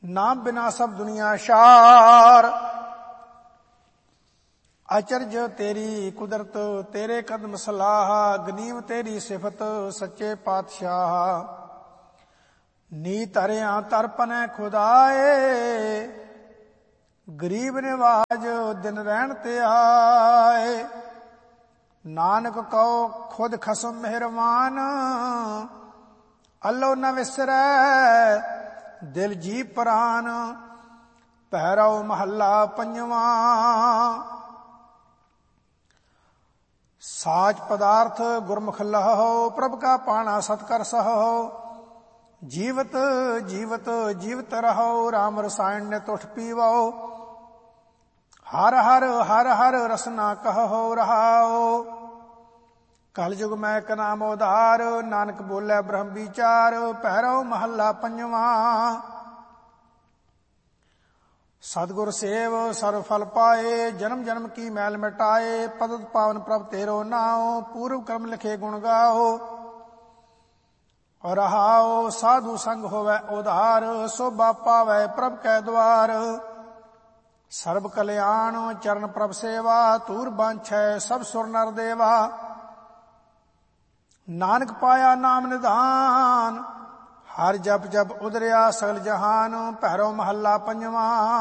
नाम बिना सब दुनिया शार। अचरज तेरी कुदरत तेरे कदम सलाह, गनीम तेरी सिफत सच्चे पातशाह। नीत हरिया तरपनै खुदाए, गरीब निवाज दिन रहन ते आए। नानक कहो खुद खसम मेहरबान, अल्लो न विसरै दिल जी प्राण। भैरव महला पंजवा। साच पदार्थ गुरमुख लहो, प्रभ का पाना सतकर सहो। जीवत जीवत जीवत रहो, राम रसायन ने तुठ पीवो। हर हर हर हर रसना कहो रहाओ। कल युग मैं कनाम उधार, नानक बोले ब्रह्म विचार। भैरव महला पंजवा। सतगुर सेव सर्व फल पाए, जन्म जन्म की मैल मिटाए। पदत पावन प्रभ तेरो नाओ, पूर्व कर्म लिखे गुण गाओ। रहाओ साधु संग होवे उधार, शोभा पावे प्रभ कै द्वार। सर्व कल्याण चरण प्रभ सेवा, तूर बांछै सब सुर नर देवा। नानक पाया नाम निधान, हर जप जप उदरिया सगल जहान। भैरव महला पंजवा।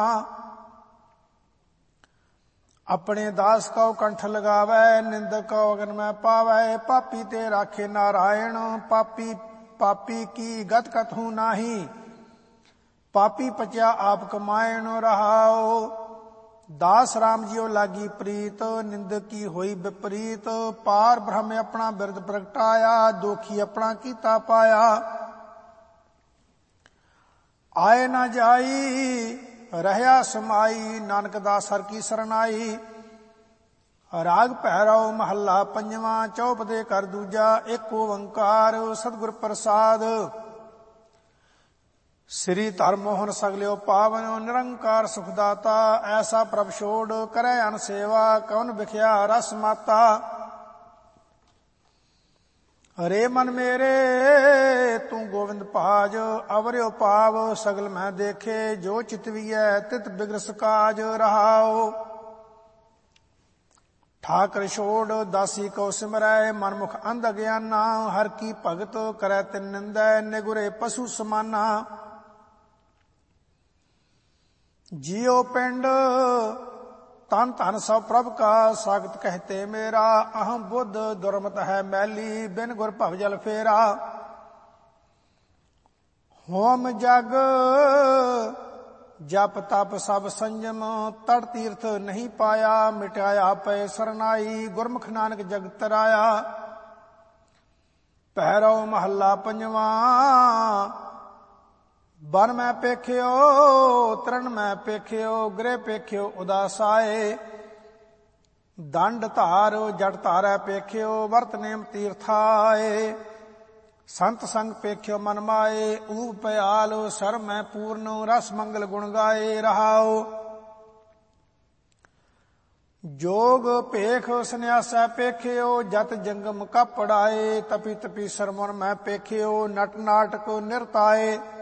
अपने दास को कंठ लगावे, निंदक को अगन में पावे। पापी ते राखे नारायण, पापी पापी की गत कथू नाही। पापी पचा आप कमायण रहाओ। दास राम जियो लागी प्रीत, निंदक की होई विपरीत। पार ब्रह्म अपना बिरद प्रगटाया, दोखी अपना कीता पाया। आए न जाई रहया समाई, नानक दास हर की सरनाई। राग भैरव महला पंजवा। चौपदे कर दूजा, एक ओंकार सतगुर प्रसाद। श्री धर्म मोहन सगलियो पावन, निरंकार सुखदाता। ऐसा प्रभ छोड़ करे अन सेवा, कौन बिख्या रस माता। हरे मन मेरे तू गोविंद भाज, अवरियो पाव सगल मैं देखे। जो चितविय तित बिगरस काज रहाओ। ठाकर छोड़ दासी को सिमरै, मनमुख अंध अज्ञाना। हर की भगत करे तिन निंदै, निगुरे पशु समाना। जियो पिंड तन धन सब प्रभ का, सागत कहते मेरा। अहम बुद्ध दुर्मत है मैली, बिन गुर भवजल फेरा। होम जग जप तप सब संयम, तड़ तीर्थ नहीं पाया। मिटाया पे सरनाई, गुरमुख नानक जग तराया। भैरव महला पंजवा। बन में पेख्यो तरण में पेख्यो, गृह पेख्यो उदासाए। दंड धार जट धारै पेख्यो, वर्त नेम तीर्थाए। संत संग पेख्यो मन माए, ऊप पयाल शर्म में पूर्ण। रस मंगल गुण गाए रहाओ। जोग पेख संन्यासै पेख्यो, जत जंगम कपड़ाए। तपी तपी सरमन में पेख्यो, नट नाटक निरताए।